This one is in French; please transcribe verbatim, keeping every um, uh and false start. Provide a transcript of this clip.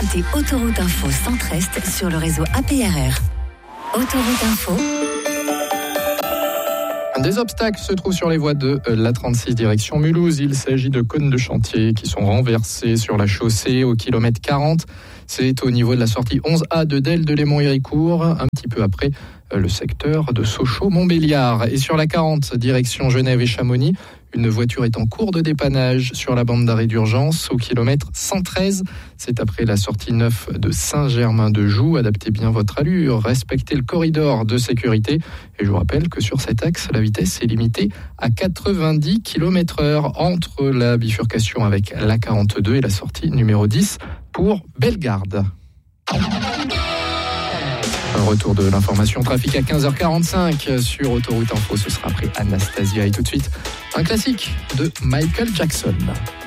écoutez Autoroute Info Centre-Est sur le réseau A P R R. Autoroute Info. Des obstacles se trouvent sur les voies de l'A trente-six direction Mulhouse. Il s'agit de cônes de chantier qui sont renversés sur la chaussée au kilomètre quarante. C'est au niveau de la sortie onze A de Delle de Lémont-Héricourt, un petit peu après le secteur de Sochaux-Montbéliard. Et sur la quarante, direction Genève et Chamonix, une voiture est en cours de dépannage sur la bande d'arrêt d'urgence au kilomètre cent treize. C'est après la sortie neuf de Saint-Germain-de-Joux. Adaptez bien votre allure, respectez le corridor de sécurité. Et je vous rappelle que sur cet axe, la vitesse est limitée à quatre-vingt-dix kilomètres heure entre la bifurcation avec l'A quarante-deux et la sortie numéro dix pour Bellegarde. Un retour de l'information trafic à quinze heures quarante-cinq sur Autoroute Info. Ce sera après Anastasia et tout de suite un classique de Michael Jackson.